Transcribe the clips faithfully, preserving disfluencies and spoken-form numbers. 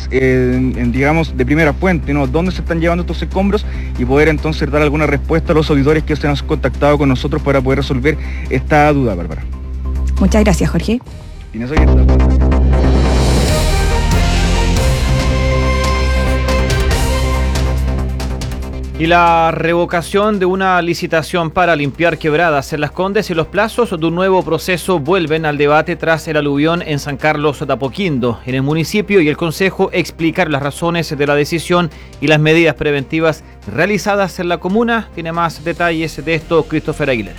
más, eh, en, digamos, de primera fuente, ¿no? ¿Dónde se están llevando estos escombros? Y poder entonces dar alguna respuesta a los auditores que se han contactado con nosotros para poder resolver esta duda, Bárbara. Muchas gracias, Jorge. Tienes hoy esta... Y la revocación de una licitación para limpiar quebradas en Las Condes y los plazos de un nuevo proceso vuelven al debate tras el aluvión en San Carlos de Apoquindo. En el municipio y el Consejo explicar las razones de la decisión y las medidas preventivas realizadas en la comuna. Tiene más detalles de esto Christopher Aguilera.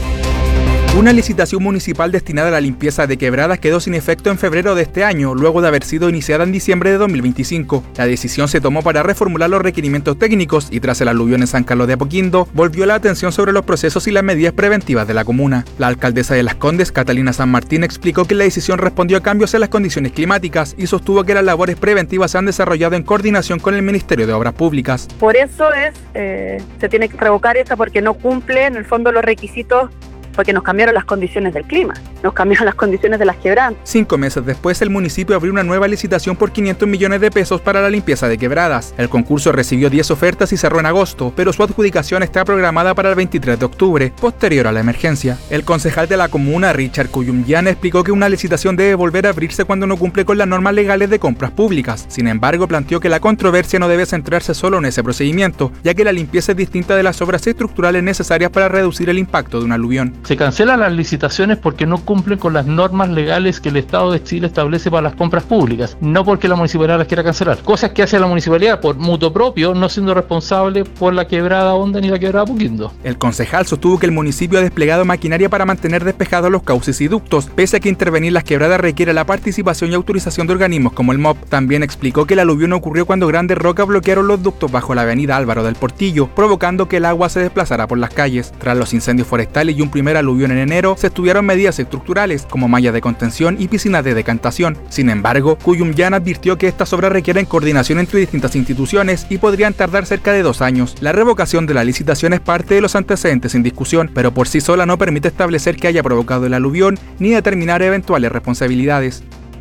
Una licitación municipal destinada a la limpieza de quebradas quedó sin efecto en febrero de este año, luego de haber sido iniciada en diciembre de dos mil veinticinco. La decisión se tomó para reformular los requerimientos técnicos y tras el aluvión en San Carlos de Apoquindo, volvió la atención sobre los procesos y las medidas preventivas de la comuna. La alcaldesa de Las Condes, Catalina San Martín, explicó que la decisión respondió a cambios en las condiciones climáticas y sostuvo que las labores preventivas se han desarrollado en coordinación con el Ministerio de Obras Públicas. Por eso es, eh, se tiene que revocar esta porque no cumple en el fondo los requisitos, porque nos cambiaron las condiciones del clima, nos cambiaron las condiciones de las quebradas. Cinco meses después, el municipio abrió una nueva licitación por quinientos millones de pesos para la limpieza de quebradas. El concurso recibió diez ofertas y cerró en agosto, pero su adjudicación está programada para el veintitrés de octubre, posterior a la emergencia. El concejal de la comuna, Richard Cuyumyan, explicó que una licitación debe volver a abrirse cuando no cumple con las normas legales de compras públicas. Sin embargo, planteó que la controversia no debe centrarse solo en ese procedimiento, ya que la limpieza es distinta de las obras estructurales necesarias para reducir el impacto de un aluvión. Se cancelan las licitaciones porque no cumplen con las normas legales que el Estado de Chile establece para las compras públicas, no porque la municipalidad las quiera cancelar. Cosas que hace la municipalidad por mutuo propio, no siendo responsable por la quebrada Honda ni la quebrada Apoquindo. El concejal sostuvo que el municipio ha desplegado maquinaria para mantener despejados los cauces y ductos, pese a que intervenir las quebradas requiere la participación y autorización de organismos como el M O P. También explicó que el aluvión ocurrió cuando grandes rocas bloquearon los ductos bajo la avenida Álvaro del Portillo, provocando que el agua se desplazara por las calles. Tras los incendios forestales y un primer aluvión en enero, se estudiaron medidas estructurales como mallas de contención y piscinas de decantación. Sin embargo, Cuyumyan advirtió que estas obras requieren coordinación entre distintas instituciones y podrían tardar cerca de dos años. La revocación de la licitación es parte de los antecedentes en discusión, pero por sí sola no permite establecer que haya provocado el aluvión ni determinar eventuales responsabilidades.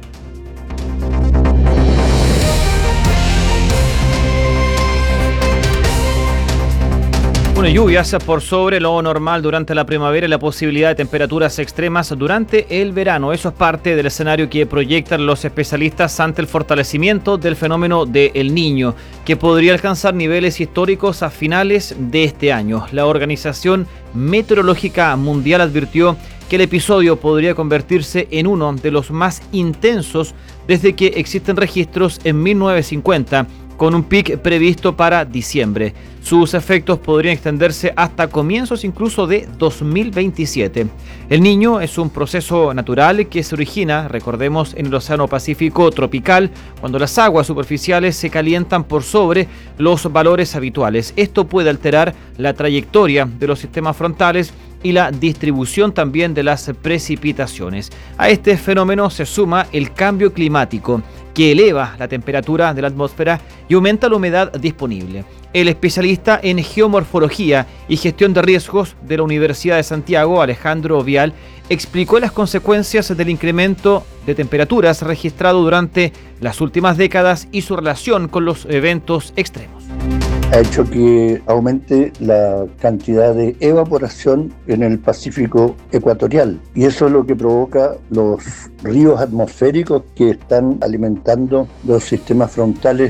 Bueno, lluvias por sobre lo normal durante la primavera y la posibilidad de temperaturas extremas durante el verano. Eso es parte del escenario que proyectan los especialistas ante el fortalecimiento del fenómeno de El Niño, que podría alcanzar niveles históricos a finales de este año. La Organización Meteorológica Mundial advirtió que el episodio podría convertirse en uno de los más intensos desde que existen registros en mil novecientos cincuenta, con un pic previsto para diciembre. Sus efectos podrían extenderse hasta comienzos incluso de dos mil veintisiete. El Niño es un proceso natural que se origina, recordemos, en el Océano Pacífico tropical, cuando las aguas superficiales se calientan por sobre los valores habituales. Esto puede alterar la trayectoria de los sistemas frontales y la distribución también de las precipitaciones. A este fenómeno se suma el cambio climático, que eleva la temperatura de la atmósfera y aumenta la humedad disponible. El especialista en geomorfología y gestión de riesgos de la Universidad de Santiago, Alejandro Vial, explicó las consecuencias del incremento de temperaturas registrado durante las últimas décadas y su relación con los eventos extremos. Ha hecho que aumente la cantidad de evaporación en el Pacífico ecuatorial y eso es lo que provoca los ríos atmosféricos que están alimentando los sistemas frontales.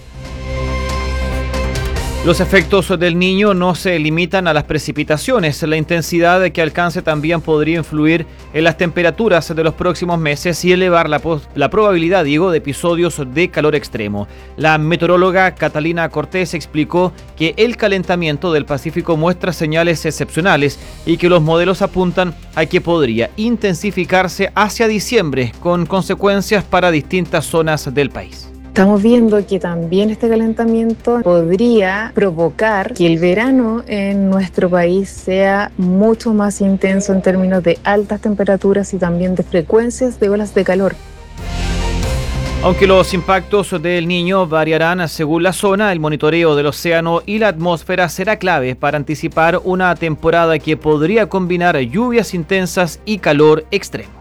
Los efectos del Niño no se limitan a las precipitaciones. La intensidad que alcance también podría influir en las temperaturas de los próximos meses y elevar la, la probabilidad, digo, de episodios de calor extremo. La meteoróloga Catalina Cortés explicó que el calentamiento del Pacífico muestra señales excepcionales y que los modelos apuntan a que podría intensificarse hacia diciembre, con consecuencias para distintas zonas del país. Estamos viendo que también este calentamiento podría provocar que el verano en nuestro país sea mucho más intenso en términos de altas temperaturas y también de frecuencias de olas de calor. Aunque los impactos del Niño variarán según la zona, el monitoreo del océano y la atmósfera será clave para anticipar una temporada que podría combinar lluvias intensas y calor extremo.